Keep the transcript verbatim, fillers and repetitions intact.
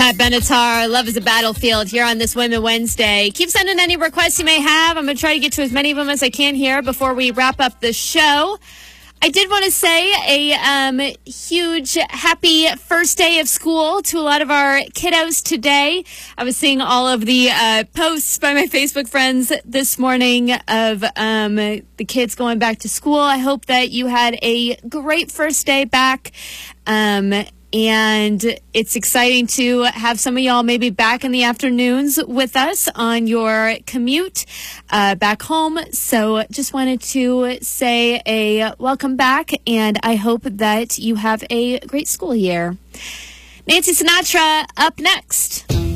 Pat Benatar, Love is a Battlefield, here on this Women Wednesday. Keep sending any requests you may have. I'm going to try to get to as many of them as I can here before we wrap up the show. I did want to say a um, huge happy first day of school to a lot of our kiddos today. I was seeing all of the uh, posts by my Facebook friends this morning of um, the kids going back to school. I hope that you had a great first day back. Um, And it's exciting to have some of y'all maybe back in the afternoons with us on your commute uh, back home. So just wanted to say a welcome back, and I hope that you have a great school year. Nancy Sinatra up next.